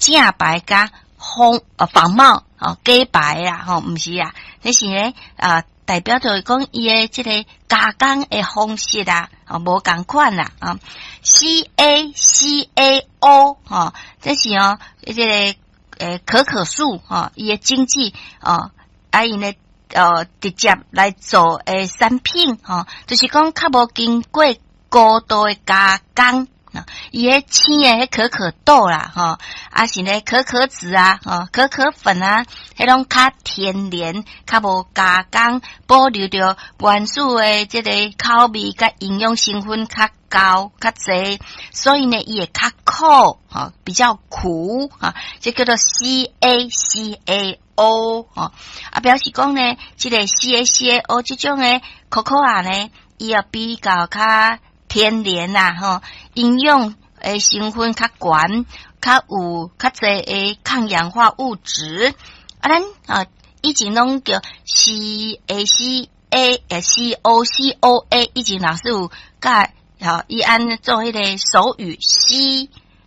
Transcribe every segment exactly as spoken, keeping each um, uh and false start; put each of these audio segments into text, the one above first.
正白加红呃仿冒哦假白啦吼，毋是啊，那是咧啊代表着讲伊诶即个加工诶方式啊，哦无共款啦啊 ，C A C A O 哦，这是哦即个诶可可树哦，伊诶经济哦，啊因咧呃直接来做诶产品吼，就是讲较无经过高度诶加工。伊迄青诶，迄可可豆啦，吼，啊是咧可可脂啊，吼，可可粉啊，迄种较天然，较无加工，保留着原始诶，即个口味甲营养成分较高较济，所以呢，伊会较苦，吼，比较苦啊，这叫做 C A C A O 哦，啊表示讲呢，即个 C A C A O 即种诶可可啊呢，伊也比较较天然啦，吼，营养诶成分较悬，较有较侪诶抗氧化物质。啊，咱啊以前拢叫 C A C A 诶 C O C O A， 以前老师有教，吼，伊按做迄个手语 C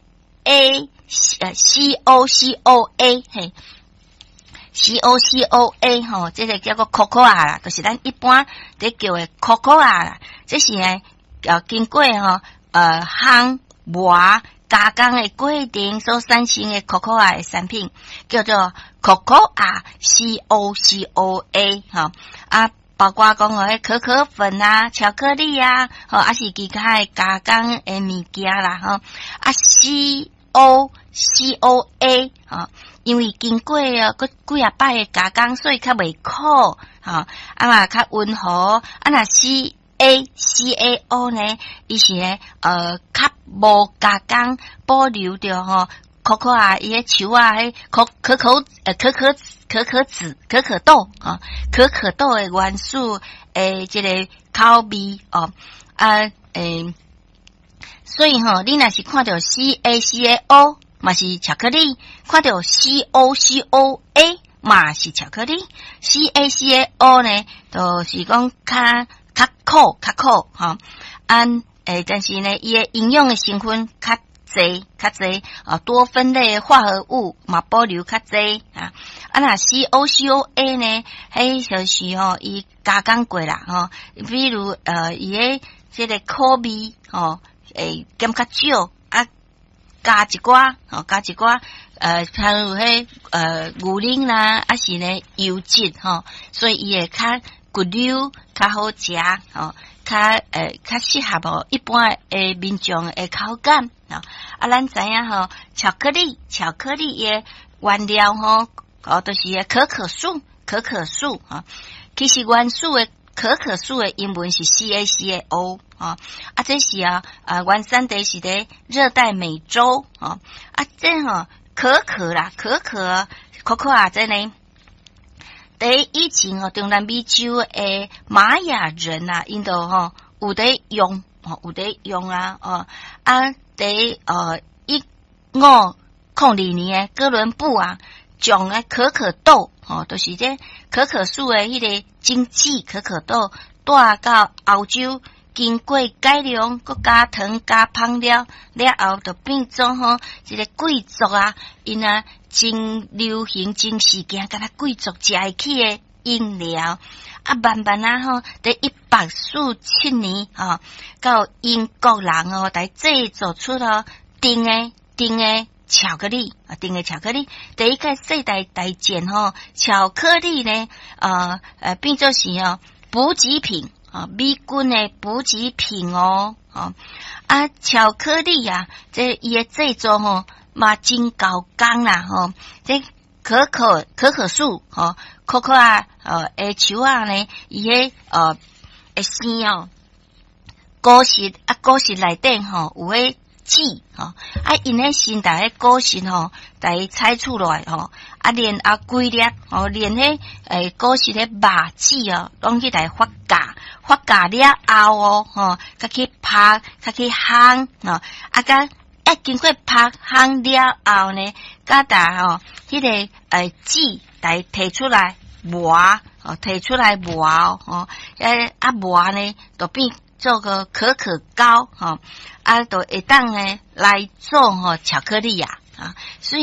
A 呃 C O C O A 嘿。C O C O A 吼，这个叫做 cocoa 啦，就是咱一般在叫的 cocoa 啦，这是呢。要经过吼呃烘磨加工的过程所产生的可可啊的产品，叫做可可啊 C O C O A 吼啊，包括讲迄可可粉啊、巧克力啊，吼啊是其他的加工的物件啦吼啊 C O C O A 吼，因为经过哦个几啊摆的加工，所以较袂苦吼啊嘛较温和啊那 C A C A O 呢，伊是呢呃较无加工，保留着吼可可啊，伊迄树啊，迄可可可呃可可可可籽可可豆啊，可可豆诶元素诶，即个口味哦啊诶，所以吼，你若是看到 C A C A O 嘛是巧克力，看到 C O C O A 嘛是巧克力 ，C A C A O 呢，就是讲较。较苦较苦吼，按诶，但是呢，伊诶营养诶成分较济较济啊，多酚类化合物嘛保留较济啊。啊那 C O C O A 呢，迄就是吼伊加工过啦吼，比如呃伊诶即个口味吼诶减较少啊，加一寡吼加一寡呃，像有迄呃牛奶啦，啊是呢油脂吼，所以伊会较。骨溜较好食吼，较诶较适合无一般诶民众诶口感啊。啊，咱知影吼，巧克力巧克力诶原料吼，哦，都、就是可可树可可树啊。其实原始诶可可树诶英文是 C A C A O 啊，啊这是啊啊原产地是伫热带美洲啊，啊这吼可可啦可可可可啊这呢。伫以前吼，中南美洲诶玛雅人啊，因度吼有伫用，吼有伫用啊，哦啊，伫呃一五零二年诶哥伦布啊，种诶可可豆，吼，就是这可可树诶迄个经济可可豆带到欧洲，经过改良，佮加糖加香料，了后就变做吼一个贵族啊，因啊。真流行真事件，敢若贵族食会起诶饮料，啊慢慢啊吼，伫一八四七年吼，到英国人哦来制作出了甜诶甜诶巧克力啊，甜诶巧克力。第一个世代大战吼，巧克力呢，呃呃变做是哦补给品啊，美军诶补给品哦，哦啊巧克力啊，这伊诶制作吼。嘛真高工啦吼，这可可可可树吼，可可啊呃诶树啊呢，伊迄呃诶生哦，果实啊果实内底吼有迄籽吼，啊因迄先把迄果实吼，来采出来吼，啊连啊规粒吼，连迄诶果实迄肉籽哦，拢去来发酵，发酵了后哦吼，甲去拍，甲去烘吼，啊甲。啊，经过拍烘了后呢，甲达吼，迄、那个呃籽来摕出来磨，哦，摕出来磨哦，诶啊磨呢，就变做个可可膏，吼、哦，啊，就会当呢来做吼巧克力呀，啊，所以。